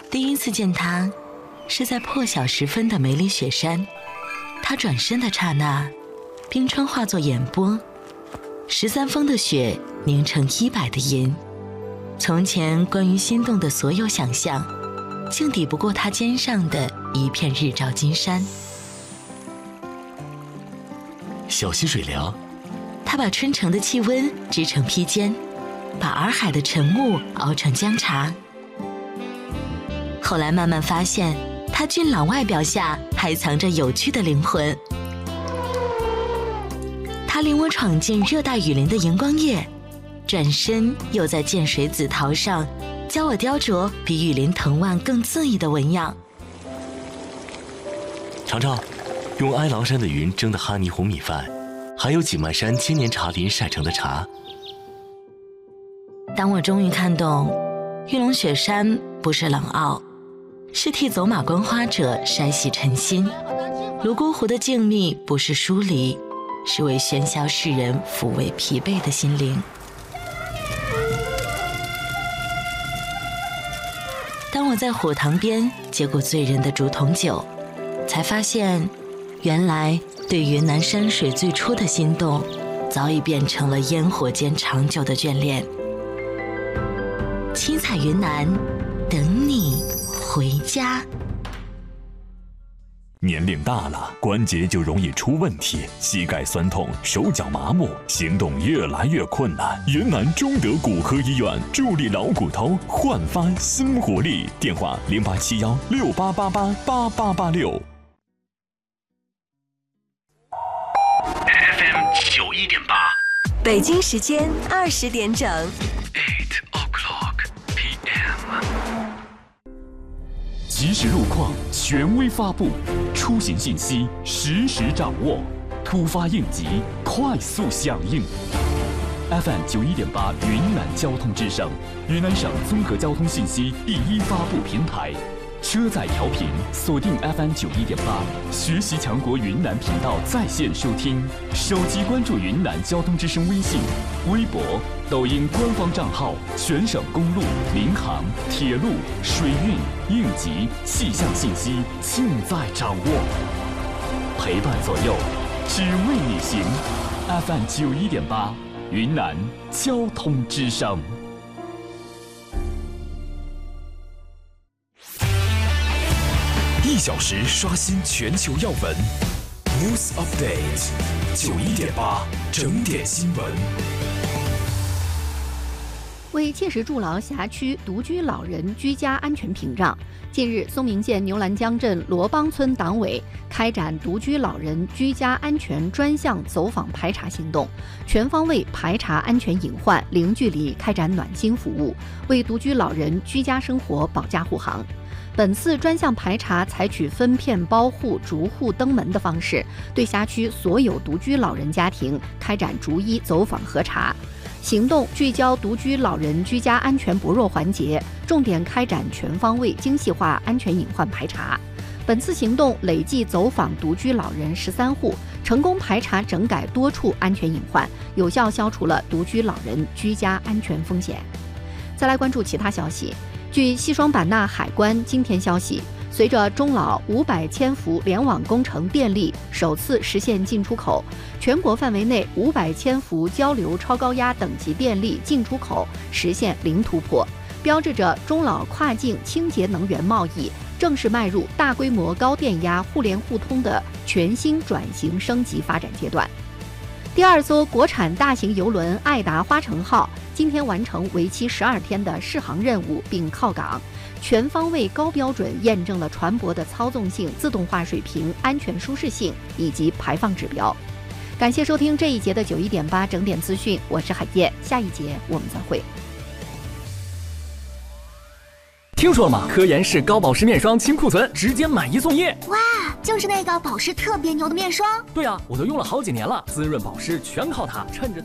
第一次见他，是在破晓时分的梅里雪山。他转身的刹那，冰川化作眼波，13峰的雪凝成100的银。从前关于心动的所有想象，竟抵不过他肩上的一片日照金山。 小溪水凉， 他把春城的气温织成披肩，把洱海的晨雾熬成姜茶。后来慢慢发现，他俊朗外表下还藏着有趣的灵魂。他领我闯进热带雨林的荧光夜，转身又在涧水紫桃上教我雕琢比雨林藤蔓更恣意的纹样。 尝尝用哀牢山的云蒸的哈尼红米饭，还有景迈山千年茶林晒成的茶。 当我终于看懂，玉龙雪山不是冷傲，是替走马观花者筛洗尘心；泸沽湖的静谧不是疏离，是为喧嚣世人抚慰疲惫的心灵。当我在火塘边接过醉人的竹筒酒，才发现原来对云南山水最初的心动，早已变成了烟火间长久的眷恋。七彩云南，等你回家。 年龄大了，关节就容易出问题，膝盖酸痛，手脚麻木，行动越来越困难。云南中德骨科医院助力老骨头，焕发新活力。电话087168888886。 FM 91.8， 北京时间20点整。 8 o'clock PM。 即时路况权威发布，出行信息实时掌握，突发应急快速响应。FM 91.8云南交通之声，云南省综合交通信息第一发布平台。车载调频锁定 FM 91.8，学习强国云南频道在线收听，手机关注云南交通之声微信、微博、抖音官方账号，全省公路、民航、铁路、水运、应急、气象信息尽在掌握，陪伴左右，只为你行。FM 91.8，云南交通之声。 1小时刷新全球要闻 ，News Update， 91.8整点新闻。 为切实筑牢辖区独居老人居家安全屏障，近日，松明县牛栏江镇罗邦村党委开展独居老人居家安全专项走访排查行动，全方位排查安全隐患，零距离开展暖心服务，为独居老人居家生活保驾护航。本次专项排查采取分片包户、逐户登门的方式，对辖区所有独居老人家庭开展逐一走访核查。行动聚焦独居老人居家安全薄弱环节，重点开展全方位精细化安全隐患排查。本次行动累计走访独居老人13户，成功排查整改多处安全隐患，有效消除了独居老人居家安全风险。再来关注其他消息。据西双版纳海关今天消息，随着中老500千伏联网工程电力首次实现进出口，全国范围内500千伏交流超高压等级电力进出口实现零突破，标志着中老跨境清洁能源贸易正式迈入大规模高电压互联互通的全新转型升级发展阶段。第2艘国产大型邮轮爱达花城号今天完成为期12天的试航任务并靠港，全方位高标准验证了船舶的操纵性、自动化水平、安全舒适性以及排放指标。感谢收听这一节的91.8整点资讯，我是海燕，下一节我们再会。 听说了吗？科颜氏高保湿面霜清库存，直接买1送1。 哇，就是那个保湿特别牛的面霜。 对啊，我都用了好几年了，滋润保湿全靠它，趁着